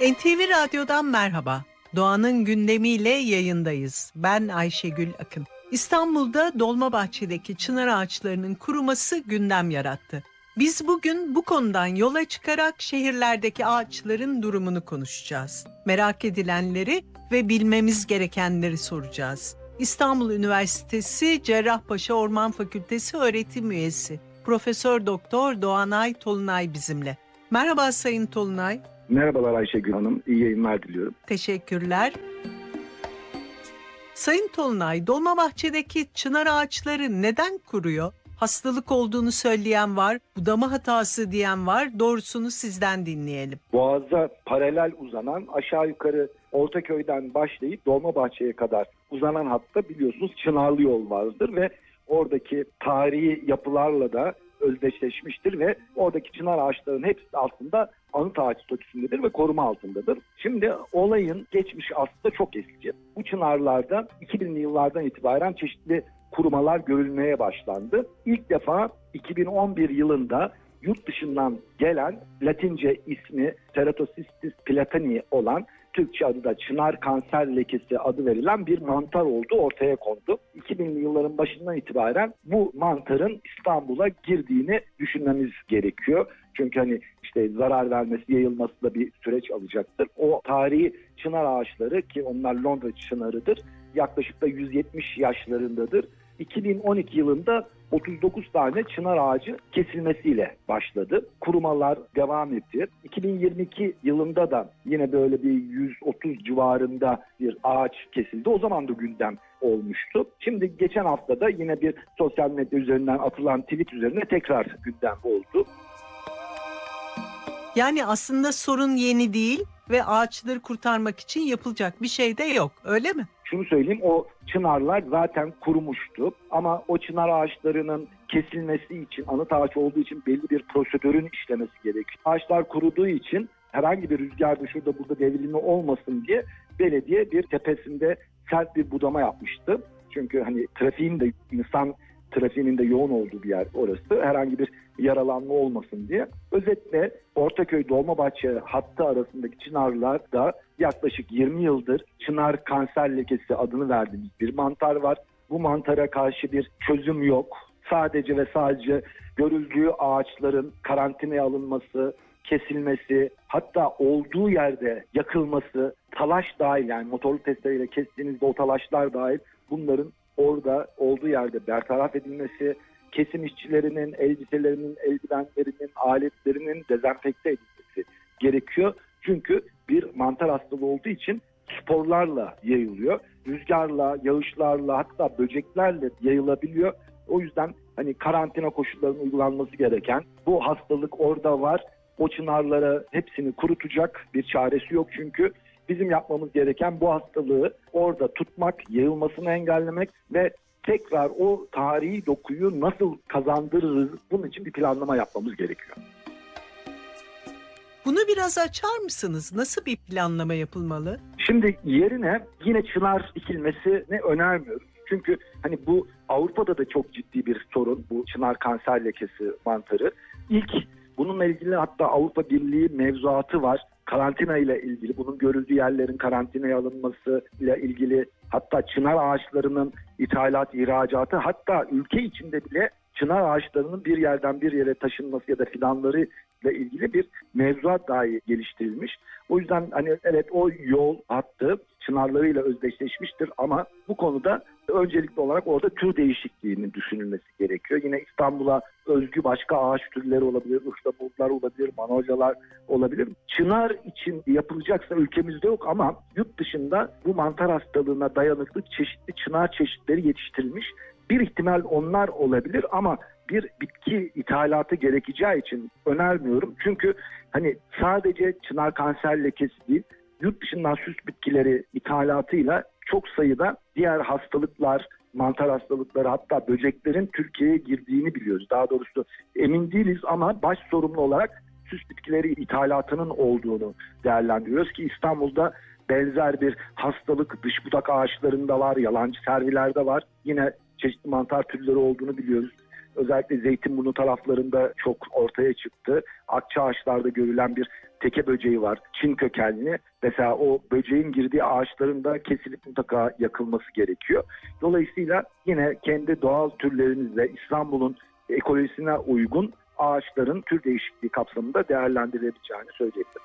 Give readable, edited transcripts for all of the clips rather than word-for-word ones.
NTV Radyo'dan merhaba. Doğanın gündemiyle yayındayız. Ben Ayşegül Akın. İstanbul'da Dolmabahçe'deki çınar ağaçlarının kuruması gündem yarattı. Biz bugün bu konudan yola çıkarak şehirlerdeki ağaçların durumunu konuşacağız. Merak edilenleri ve bilmemiz gerekenleri soracağız. İstanbul Üniversitesi Cerrahpaşa Orman Fakültesi öğretim üyesi Profesör Doktor Doğanay Tolunay bizimle. Merhaba Sayın Tolunay. Merhabalar Ayşegül Hanım, iyi yayınlar diliyorum. Teşekkürler. Sayın Tolunay, Dolmabahçe'deki çınar ağaçları neden kuruyor? Hastalık olduğunu söyleyen var, budama hatası diyen var. Doğrusunu sizden dinleyelim. Boğaz'a paralel uzanan, aşağı yukarı Ortaköy'den başlayıp Dolmabahçe'ye kadar uzanan hatta biliyorsunuz Çınarlı Yol vardır ve oradaki tarihi yapılarla da özdeşleşmiştir ve oradaki çınar ağaçlarının hepsi altında anıt ağaç statüsündedir ve koruma altındadır. Şimdi olayın geçmişi aslında çok eski. Bu çınarlarda 2000'li yıllardan itibaren çeşitli kurumalar görülmeye başlandı. İlk defa 2011 yılında yurt dışından gelen Latince ismi Ceratocystis platani olan, Türkçe adı da çınar kanser lekesi adı verilen bir mantar oldu, ortaya kondu. 2000'li yılların başından itibaren bu mantarın İstanbul'a girdiğini düşünmemiz gerekiyor. Çünkü hani işte zarar vermesi, yayılması da bir süreç alacaktır. O tarihi çınar ağaçları, ki onlar Londra çınarıdır, yaklaşık da 170 yaşlarındadır. 2012 yılında 39 tane çınar ağacı kesilmesiyle başladı. Kurumalar devam etti. 2022 yılında da yine böyle bir 130 civarında bir ağaç kesildi. O zaman da gündem olmuştu. Şimdi geçen hafta da yine bir sosyal medya üzerinden atılan tweet üzerine tekrar gündem oldu. Yani aslında sorun yeni değil ve ağaçları kurtarmak için yapılacak bir şey de yok, öyle mi? Şunu söyleyeyim, o çınarlar zaten kurumuştu ama o çınar ağaçlarının kesilmesi için, anıt ağaç olduğu için belli bir prosedürün işlemesi gerekiyor. Ağaçlar kuruduğu için herhangi bir rüzgarda şurada burada devrilme olmasın diye belediye bir tepesinde sert bir budama yapmıştı. Çünkü hani trafiğin de, insan trafiğinin de yoğun olduğu bir yer orası. Herhangi bir yaralanma olmasın diye. Özetle Ortaköy Dolmabahçe hattı arasındaki çınarlar da yaklaşık 20 yıldır çınar kanser lekesi adını verdiğimiz bir mantar var. Bu mantara karşı bir çözüm yok. Sadece ve sadece görüldüğü ağaçların karantinaya alınması, kesilmesi, hatta olduğu yerde yakılması, talaş dahil, yani motorlu testereyle kestiğinizde o talaşlar dahil, bunların orada olduğu yerde bertaraf edilmesi, kesim işçilerinin elbiselerinin, eldivenlerinin, aletlerinin dezenfekte edilmesi gerekiyor. Çünkü bir mantar hastalığı olduğu için sporlarla yayılıyor. Rüzgarla, yağışlarla, hatta böceklerle yayılabiliyor. O yüzden hani karantina koşullarının uygulanması gereken, bu hastalık orada var. O çınarlara hepsini kurutacak bir çaresi yok çünkü. Bizim yapmamız gereken bu hastalığı orada tutmak, yayılmasını engellemek ve tekrar o tarihi dokuyu nasıl kazandırırız, bunun için bir planlama yapmamız gerekiyor. Bunu biraz açar mısınız? Nasıl bir planlama yapılmalı? Şimdi yerine yine çınar dikilmesini önermiyoruz. Çünkü hani bu Avrupa'da da çok ciddi bir sorun, bu çınar kanser lekesi mantarı. İlk bununla ilgili hatta Avrupa Birliği mevzuatı var. Karantina ile ilgili, bunun görüldüğü yerlerin karantinaya alınması ile ilgili, hatta çınar ağaçlarının ithalat, ihracatı, hatta ülke içinde bile çınar ağaçlarının bir yerden bir yere taşınması ya da fidanları ile ilgili bir mevzuat dahi geliştirilmiş. O yüzden hani evet, o yol hattı çınarlarıyla özdeşleşmiştir ama bu konuda öncelikli olarak orada tür değişikliğinin düşünülmesi gerekiyor. Yine İstanbul'a özgü başka ağaç türleri olabilir, ıhlamurlar olabilir, manolyalar olabilir. Çınar için yapılacaksa ülkemizde yok ama yurt dışında bu mantar hastalığına dayanıklı çeşitli çınar çeşitleri yetiştirilmiş. Bir ihtimal onlar olabilir ama bir bitki ithalatı gerekeceği için önermiyorum. Çünkü hani sadece çınar kanser lekesi değil, yurt dışından süs bitkileri ithalatıyla çok sayıda diğer hastalıklar, mantar hastalıkları, hatta böceklerin Türkiye'ye girdiğini biliyoruz. Daha doğrusu emin değiliz ama baş sorumlu olarak süs bitkileri ithalatının olduğunu değerlendiriyoruz ki İstanbul'da benzer bir hastalık dış budak ağaçlarında var, yalancı servilerde var. Yine çeşitli mantar türleri olduğunu biliyoruz. özellikle Zeytinburnu taraflarında çok ortaya çıktı. Akçaağaçlarda görülen bir teke böceği var. Çin kökenli. Mesela o böceğin girdiği ağaçların da kesilip mutlaka yakılması gerekiyor. Dolayısıyla yine kendi doğal türlerinizle İstanbul'un ekolojisine uygun ağaçların tür değişikliği kapsamında değerlendirilebileceğini söyleyebilirim.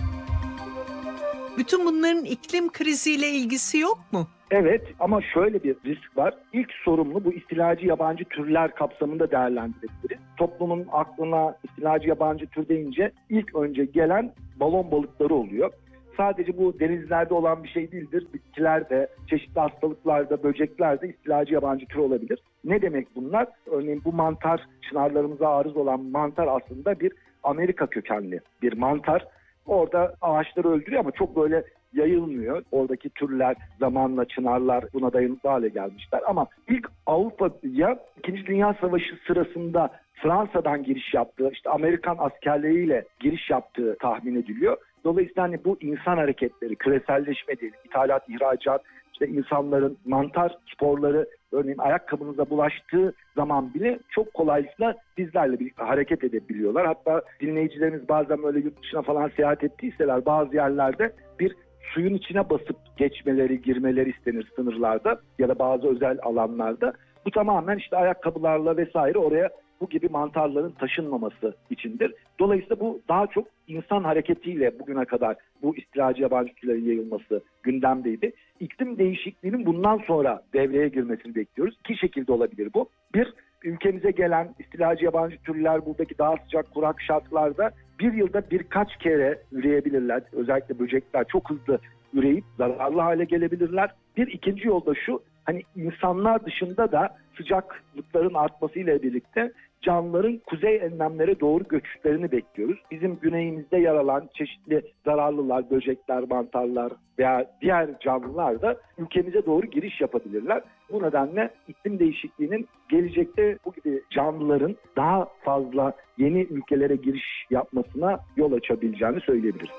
Bütün bunların iklim kriziyle ilgisi yok mu? Evet, ama şöyle bir risk var. İlk sorumlu bu istilacı yabancı türler kapsamında değerlendirebiliriz. Toplumun aklına istilacı yabancı tür deyince ilk önce gelen balon balıkları oluyor. Sadece bu denizlerde olan bir şey değildir. Bitkiler de, çeşitli hastalıklarda, böcekler de istilacı yabancı tür olabilir. Ne demek bunlar? Örneğin bu mantar, çınarlarımıza arız olan mantar aslında bir Amerika kökenli bir mantar. Orada ağaçları öldürüyor ama çok böyle yayılmıyor. Oradaki türler zamanla çınarlar buna dayanıklı hale gelmişler. Ama ilk Avrupa'ya 2. Dünya Savaşı sırasında Fransa'dan giriş yaptığı, işte Amerikan askerleriyle giriş yaptığı tahmin ediliyor. Dolayısıyla hani bu insan hareketleri, küreselleşme değil, ithalat, ihracat, işte insanların mantar sporları örneğin ayakkabınıza bulaştığı zaman bile çok kolaylıkla bizlerle birlikte hareket edebiliyorlar. Hatta dinleyicilerimiz bazen böyle yurt dışına falan seyahat ettiyseler bazı yerlerde bir suyun içine basıp geçmeleri, girmeleri istenir sınırlarda ya da bazı özel alanlarda. Bu tamamen işte ayakkabılarla vesaire oraya bu gibi mantarların taşınmaması içindir. Dolayısıyla bu daha çok insan hareketiyle bugüne kadar bu istilacı yabancı türlerin yayılması gündemdeydi. İklim değişikliğinin bundan sonra devreye girmesini bekliyoruz. İki şekilde olabilir bu. Bir, ülkemize gelen istilacı yabancı türler buradaki daha sıcak kurak şartlarda bir yılda birkaç kere üreyebilirler. Özellikle böcekler çok hızlı üreyip zararlı hale gelebilirler. Bir ikinci yol da şu, hani insanlar dışında da sıcaklıkların artmasıyla birlikte canlıların kuzey enlemlere doğru göçlerini bekliyoruz. Bizim güneyimizde yer alan çeşitli zararlılar, böcekler, mantarlar veya diğer canlılar da ülkemize doğru giriş yapabilirler. Bu nedenle iklim değişikliğinin gelecekte bu gibi canlıların daha fazla yeni ülkelere giriş yapmasına yol açabileceğini söyleyebiliriz.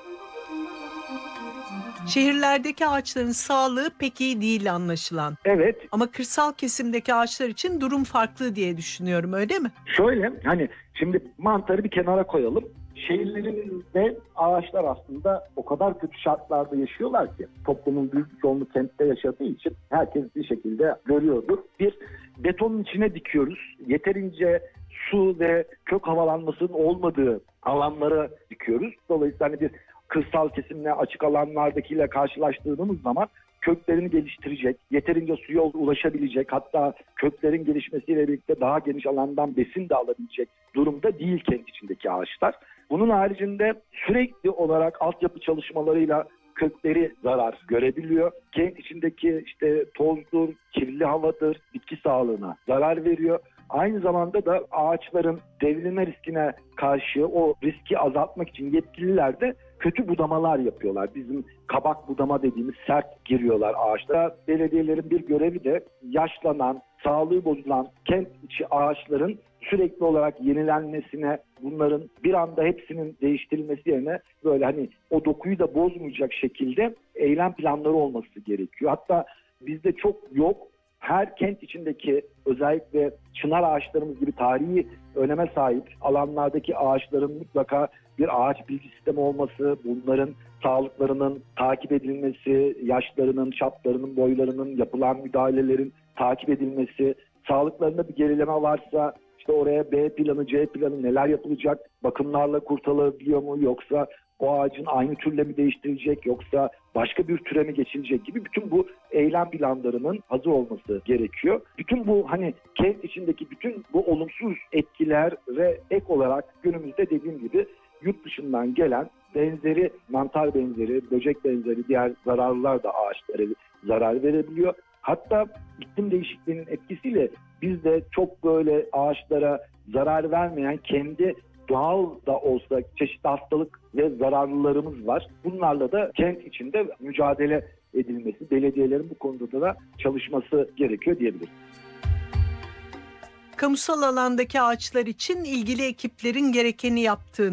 Şehirlerdeki ağaçların sağlığı pek iyi değil anlaşılan. Evet. Ama kırsal kesimdeki ağaçlar için durum farklı diye düşünüyorum, öyle mi? Şöyle, hani şimdi mantarı bir kenara koyalım. Şehirlerimizde ağaçlar aslında o kadar kötü şartlarda yaşıyorlar ki toplumun büyük bir çoğunluğu kentte yaşadığı için herkes bir şekilde görüyordur. Bir betonun içine dikiyoruz. Yeterince su ve kök havalanmasının olmadığı alanlara dikiyoruz. Dolayısıyla hani bir kırsal kesimle açık alanlardakiyle karşılaştırdığımız zaman köklerini geliştirecek, yeterince suya ulaşabilecek, hatta köklerin gelişmesiyle birlikte daha geniş alandan besin de alabilecek durumda değil kent içindeki ağaçlar. Bunun haricinde sürekli olarak altyapı çalışmalarıyla kökleri zarar görebiliyor. Kent içindeki işte tozdur, kirli havadır, bitki sağlığına zarar veriyor. Aynı zamanda da ağaçların devrilme riskine karşı o riski azaltmak için yetkililer de kötü budamalar yapıyorlar. Bizim kabak budama dediğimiz sert giriyorlar ağaçlara. Belediyelerin bir görevi de yaşlanan, sağlığı bozulan kent içi ağaçların sürekli olarak yenilenmesine, bunların bir anda hepsinin değiştirilmesi yerine böyle hani o dokuyu da bozmayacak şekilde eylem planları olması gerekiyor. Hatta bizde çok yok. Her kent içindeki özellikle çınar ağaçlarımız gibi tarihi öneme sahip alanlardaki ağaçların mutlaka bir ağaç bilgi sistemi olması, bunların sağlıklarının takip edilmesi, yaşlarının, çaplarının, boylarının, yapılan müdahalelerin takip edilmesi, sağlıklarında bir gerileme varsa işte oraya B planı, C planı neler yapılacak, bakımlarla kurtarılabiliyor mu yoksa o ağacın aynı türle mi değiştirilecek yoksa başka bir türe mi geçilecek gibi bütün bu eylem planlarının hazır olması gerekiyor. Bütün bu hani kent içindeki bütün bu olumsuz etkiler ve ek olarak günümüzde dediğim gibi yurt dışından gelen benzeri mantar benzeri, böcek benzeri diğer zararlılar da ağaçlara zarar verebiliyor. Hatta iklim değişikliğinin etkisiyle biz de çok böyle ağaçlara zarar vermeyen kendi doğal da olsa çeşitli hastalık ve zararlılarımız var. Bunlarla da kent içinde mücadele edilmesi, belediyelerin bu konuda da çalışması gerekiyor diyebiliriz. Kamusal alandaki ağaçlar için ilgili ekiplerin gerekeni yaptığını,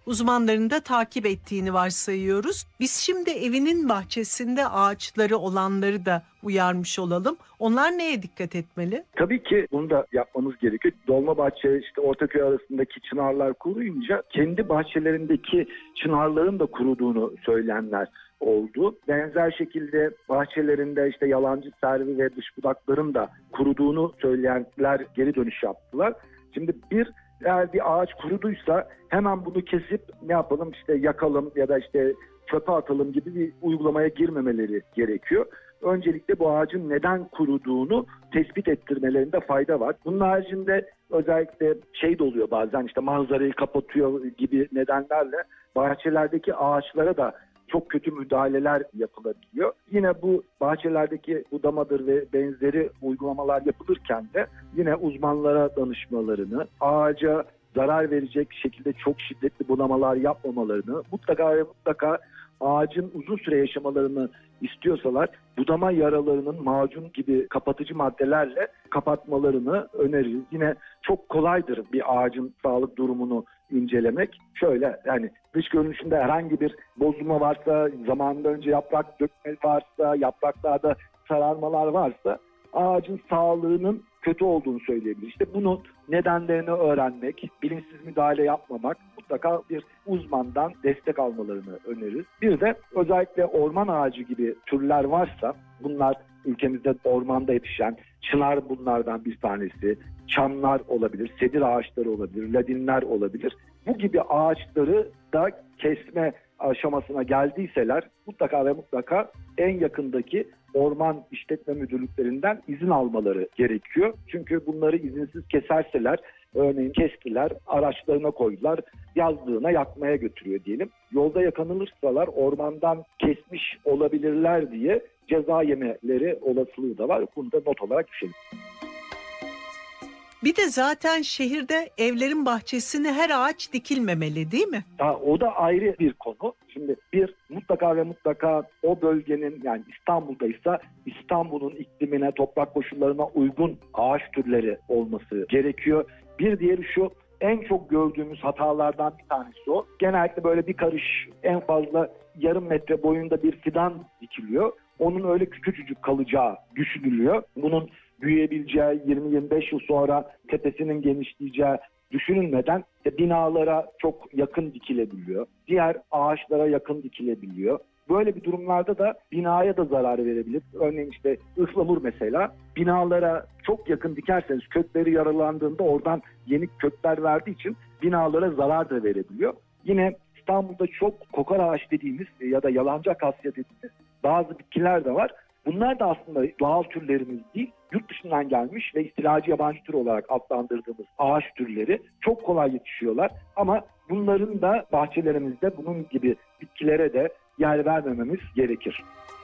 Uzmanların da takip ettiğini varsayıyoruz. Biz şimdi evinin bahçesinde ağaçları olanları da uyarmış olalım. Onlar neye dikkat etmeli? Tabii ki bunu da yapmamız gerekiyor. Dolmabahçe Ortaköy arasındaki çınarlar kuruyunca kendi bahçelerindeki çınarların da kuruduğunu söyleyenler oldu. Benzer şekilde bahçelerinde yalancı servi ve dış budakların da kuruduğunu söyleyenler geri dönüş yaptılar. Şimdi eğer bir ağaç kuruduysa hemen bunu kesip ne yapalım yakalım ya da çöpe atalım gibi bir uygulamaya girmemeleri gerekiyor. Öncelikle bu ağacın neden kuruduğunu tespit ettirmelerinde fayda var. Bunun haricinde özellikle de oluyor bazen manzarayı kapatıyor gibi nedenlerle bahçelerdeki ağaçlara da çok kötü müdahaleler yapılabiliyor. Yine bu bahçelerdeki budamadır ve benzeri uygulamalar yapılırken de yine uzmanlara danışmalarını, ağaca zarar verecek şekilde çok şiddetli budamalar yapmamalarını, mutlaka ağacın uzun süre yaşamalarını istiyorsalar budama yaralarının macun gibi kapatıcı maddelerle kapatmalarını öneririz. Yine çok kolaydır bir ağacın sağlık durumunu incelemek. Şöyle dış görünüşünde herhangi bir bozulma varsa, zamanında önce yaprak dökme varsa, yapraklarda sararmalar varsa ağacın sağlığının kötü olduğunu söyleyebilir. Bunun nedenlerini öğrenmek, bilinçsiz müdahale yapmamak, mutlaka bir uzmandan destek almalarını öneririz. Bir de özellikle orman ağacı gibi türler varsa, bunlar ülkemizde ormanda yetişen, çınar bunlardan bir tanesi, çamlar olabilir, sedir ağaçları olabilir, ladinler olabilir. Bu gibi ağaçları da kesme aşamasına geldiyseler mutlaka en yakındaki orman işletme müdürlüklerinden izin almaları gerekiyor. Çünkü bunları izinsiz keserseler, örneğin kestiler, araçlarına koydular, yazlığına yakmaya götürüyor diyelim. Yolda yakalanırsalar ormandan kesmiş olabilirler diye ceza yemeleri olasılığı da var. Bunu da not olarak düşelim. Bir de zaten şehirde evlerin bahçesine her ağaç dikilmemeli, değil mi? O da ayrı bir konu. Şimdi mutlaka o bölgenin, yani İstanbul'daysa İstanbul'un iklimine, toprak koşullarına uygun ağaç türleri olması gerekiyor. Bir diğeri şu, en çok gördüğümüz hatalardan bir tanesi o. Genellikle böyle bir karış, en fazla yarım metre boyunda bir fidan dikiliyor. Onun öyle küçücük kalacağı düşünülüyor. Bunun büyüyebileceği, 20-25 yıl sonra tepesinin genişleyeceği düşünülmeden binalara çok yakın dikilebiliyor. Diğer ağaçlara yakın dikilebiliyor. Böyle bir durumlarda da binaya da zarar verebilir. Örneğin ıhlamur mesela, binalara çok yakın dikerseniz kökleri yaralandığında oradan yeni kökler verdiği için binalara zarar da verebiliyor. Yine İstanbul'da çok kokar ağaç dediğimiz ya da yalancı akasya dediğimiz bazı bitkiler de var. Bunlar da aslında doğal türlerimiz değil, yurt dışından gelmiş ve istilacı yabancı tür olarak adlandırdığımız ağaç türleri çok kolay yetişiyorlar. Ama bunların da bahçelerimizde bunun gibi bitkilere de yer vermememiz gerekir.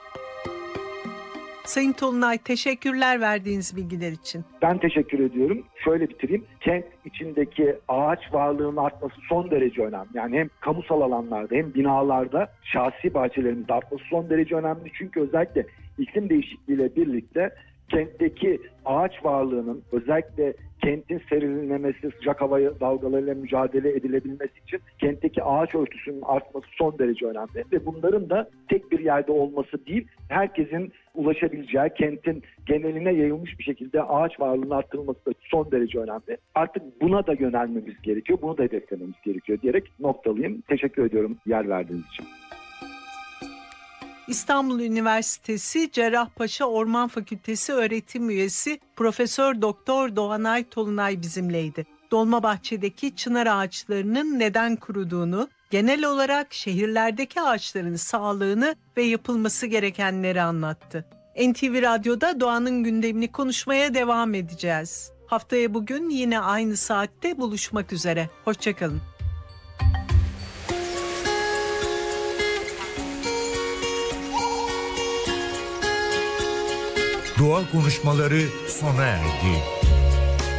Sayın Tolunay, teşekkürler verdiğiniz bilgiler için. Ben teşekkür ediyorum. Şöyle bitireyim. Kent içindeki ağaç varlığının artması son derece önemli. Yani hem kamusal alanlarda hem binalarda şahsi bahçelerimizde artması son derece önemli. Çünkü özellikle iklim değişikliğiyle birlikte kentteki ağaç varlığının, özellikle kentin serinlemesi, sıcak hava dalgalarıyla mücadele edilebilmesi için kentteki ağaç örtüsünün artması son derece önemli. Ve bunların da tek bir yerde olması değil, herkesin ulaşabileceği, kentin geneline yayılmış bir şekilde ağaç varlığının arttırılması da son derece önemli. Artık buna da yönelmemiz gerekiyor, bunu da hedeflememiz gerekiyor diyerek noktalayayım. Teşekkür ediyorum yer verdiğiniz için. İstanbul Üniversitesi Cerrahpaşa Orman Fakültesi öğretim üyesi Profesör Doktor Doğanay Tolunay bizimleydi. Dolmabahçe'deki çınar ağaçlarının neden kuruduğunu, genel olarak şehirlerdeki ağaçların sağlığını ve yapılması gerekenleri anlattı. NTV Radyo'da doğanın gündemini konuşmaya devam edeceğiz. Haftaya bugün yine aynı saatte buluşmak üzere. Hoşçakalın. Doğa konuşmaları sona erdi.